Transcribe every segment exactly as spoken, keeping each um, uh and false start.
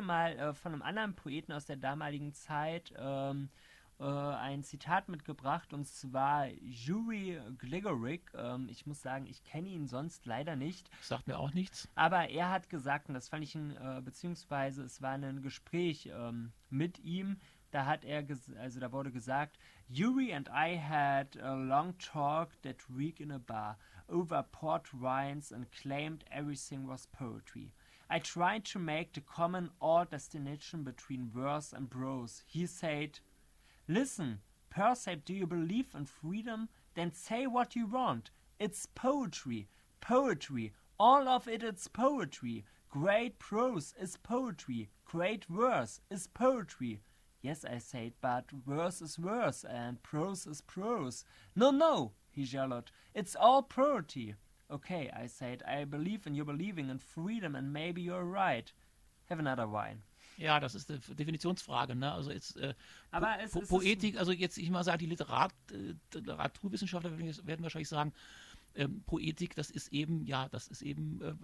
mal äh, von einem anderen Poeten aus der damaligen Zeit ähm, äh, ein Zitat mitgebracht, und zwar Yuri Gligoric. Ähm, ich muss sagen, ich kenne ihn sonst leider nicht. Sagt mir auch nichts. Aber er hat gesagt, und das fand ich ein, äh, beziehungsweise es war ein Gespräch ähm, mit ihm, da hat er, ges- also da wurde gesagt, Yuri and I had a long talk that week in a bar over port wines and claimed everything was poetry. I tried to make the common all destination between verse and prose. He said, listen, Perseid, do you believe in freedom? Then say what you want. It's poetry. Poetry. All of it is poetry. Great prose is poetry. Great verse is poetry. Yes, I said, but verse is verse and prose is prose. No, no, he yelled. It's all poetry. Okay, I said, I believe in your believing in freedom and maybe you're right. Have another wine. Ja, das ist eine Definitionsfrage. Ne? Also jetzt äh, po Aber es, po es ist. Poetik, also jetzt, ich mal sagen, die Literat, äh, Literaturwissenschaftler werden werden wahrscheinlich sagen, ähm, Poetik, das ist eben, ja, das ist eben äh,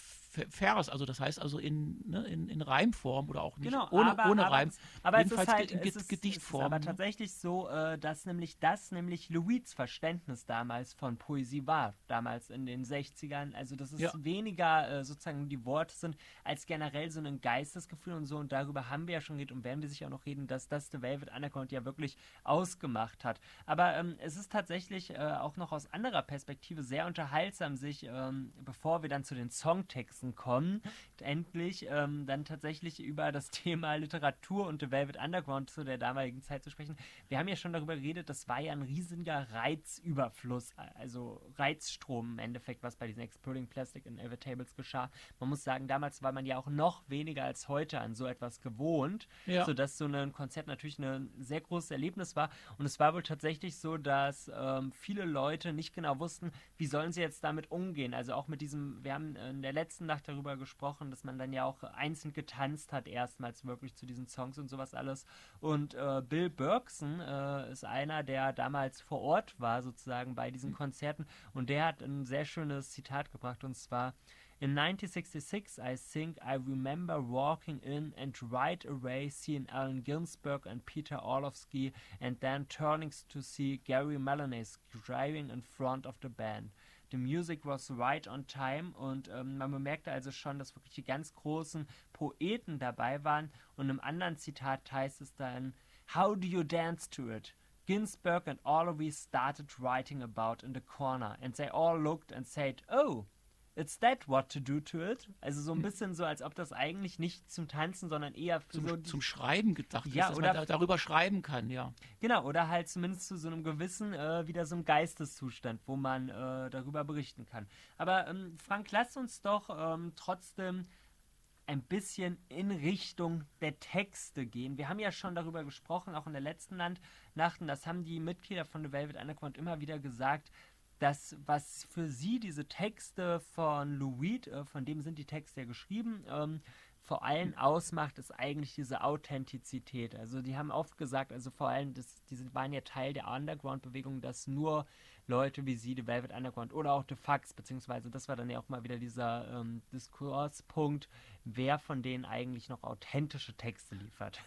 Vers, also das heißt also in, ne, in, in Reimform oder auch nicht Genau, ohne, aber, ohne aber, Reim, es, aber es ist jedenfalls halt, in es Ge ist, es ist Gedichtform. aber Ne? tatsächlich so, äh, dass nämlich das nämlich Louis' Verständnis damals von Poesie war, damals in den Sechzigern. Also, dass Ja, es weniger äh, sozusagen die Worte sind, als generell so ein Geistesgefühl und so. Und darüber haben wir ja schon geredet und werden wir sicher auch noch reden, dass das The Velvet Underground ja wirklich ausgemacht hat. Aber ähm, es ist tatsächlich äh, auch noch aus anderer Perspektive sehr unterhaltsam, sich, ähm, bevor wir dann zu den Songtexten kommen, endlich ähm, dann tatsächlich über das Thema Literatur und The Velvet Underground zu der damaligen Zeit zu sprechen. Wir haben ja schon darüber geredet, das war ja ein riesiger Reizüberfluss, also Reizstrom im Endeffekt, was bei diesen Exploding Plastic Inevitables geschah. Man muss sagen, damals war man ja auch noch weniger als heute an so etwas gewohnt, ja. sodass so ein Konzert natürlich ein sehr großes Erlebnis war. Und es war wohl tatsächlich so, dass ähm, viele Leute nicht genau wussten, wie sollen sie jetzt damit umgehen. Also auch mit diesem, wir haben in der letzten Nacht darüber gesprochen, dass man dann ja auch einzeln getanzt hat, erstmals wirklich zu diesen Songs und sowas alles. Und äh, Bill Bergson äh, ist einer, der damals vor Ort war, sozusagen bei diesen Konzerten. Und der hat ein sehr schönes Zitat gebracht, und zwar: In nineteen sixty-six, I think I remember walking in and right away seeing Allen Ginsberg and Peter Orlovsky and then turning to see Gary Melanes driving in front of the band. The music was right on time, und ähm, man bemerkte also schon, dass wirklich die ganz großen Poeten dabei waren. Und im anderen Zitat heißt es dann: How do you dance to it? Ginsberg and Orlovsky started writing about in the corner and they all looked and said, oh, it's that what to do to it? Also so ein bisschen so, als ob das eigentlich nicht zum Tanzen, sondern eher für so Zum, die, zum Schreiben gedacht ist, ja, dass man oder da, darüber schreiben kann, ja. genau, oder halt zumindest zu so einem gewissen, äh, wieder so einem Geisteszustand, wo man äh, darüber berichten kann. Aber ähm, Frank, lass uns doch ähm, trotzdem ein bisschen in Richtung der Texte gehen. Wir haben ja schon darüber gesprochen, auch in der letzten Nacht, und das haben die Mitglieder von The Velvet Underground immer wieder gesagt, dass was für sie diese Texte von Lou Reed, äh, von dem sind die Texte ja geschrieben, ähm, vor allem ausmacht, ist eigentlich diese Authentizität. Also die haben oft gesagt, also vor allem, das, die waren ja Teil der Underground-Bewegung, dass nur Leute wie sie, The Velvet Underground oder auch The Fugs, beziehungsweise das war dann ja auch mal wieder dieser ähm, Diskurspunkt, wer von denen eigentlich noch authentische Texte liefert.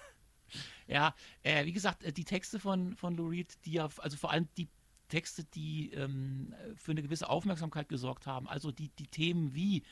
Ja, äh, wie gesagt, äh, die Texte von, von Lou Reed, die ja, also vor allem die Texte, die ähm, für eine gewisse Aufmerksamkeit gesorgt haben, also die, die Themen wie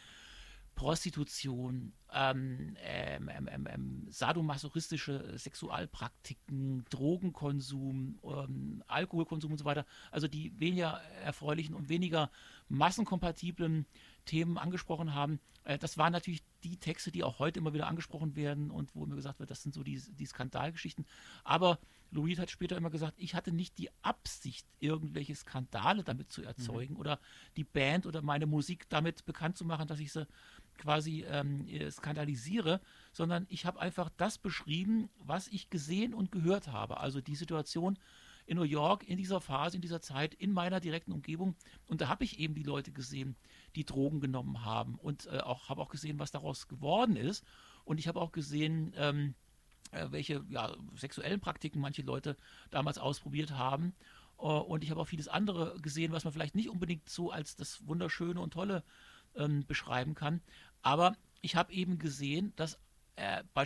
Prostitution, ähm, ähm, ähm, ähm, ähm, sadomasochistische Sexualpraktiken, Drogenkonsum, ähm, Alkoholkonsum und so weiter, also die weniger erfreulichen und weniger massenkompatiblen Themen angesprochen haben. Äh, das waren natürlich die Texte, die auch heute immer wieder angesprochen werden und wo mir gesagt wird, das sind so die, die Skandalgeschichten. Aber Lou Reed hat später immer gesagt, ich hatte nicht die Absicht, irgendwelche Skandale damit zu Mhm. erzeugen oder die Band oder meine Musik damit bekannt zu machen, dass ich sie quasi ähm, skandalisiere, sondern ich habe einfach das beschrieben, was ich gesehen und gehört habe. Also die Situation in New York, in dieser Phase, in dieser Zeit, in meiner direkten Umgebung. Und da habe ich eben die Leute gesehen, die Drogen genommen haben und äh, auch habe auch gesehen, was daraus geworden ist. Und ich habe auch gesehen, ähm, äh, welche ja, sexuellen Praktiken manche Leute damals ausprobiert haben. Uh, und ich habe auch vieles andere gesehen, was man vielleicht nicht unbedingt so als das Wunderschöne und Tolle ähm, beschreiben kann. Aber ich habe eben gesehen, dass äh,